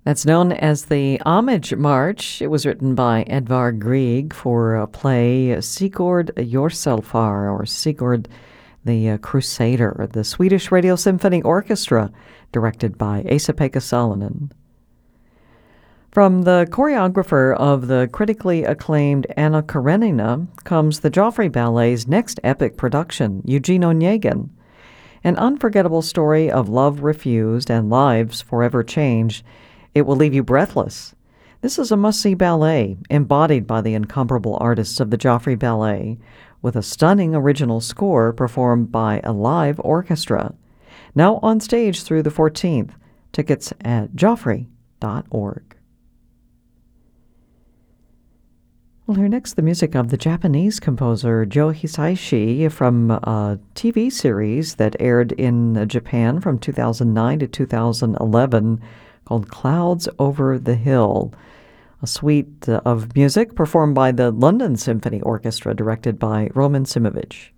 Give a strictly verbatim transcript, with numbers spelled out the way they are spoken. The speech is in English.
That's known as the Homage March. It was written by Edvard Grieg for a play Sigurd Jorsalfar, or Sigurd the uh, Crusader, the Swedish Radio Symphony Orchestra, directed by Esa-Pekka Salonen. From the choreographer of the critically acclaimed Anna Karenina comes the Joffrey Ballet's next epic production, Eugene Onegin, an unforgettable story of love refused and lives forever changed. It will leave you breathless. This is a must-see ballet embodied by the incomparable artists of the Joffrey Ballet, with a stunning original score performed by a live orchestra. Now on stage through the fourteenth. Tickets at joffrey dot org. We'll hear next the music of the Japanese composer Joe Hisaishi from a T V series that aired in Japan from two thousand nine to two thousand eleven called Clouds Over the Hill, a suite of music performed by the London Symphony Orchestra directed by Roman Simovic.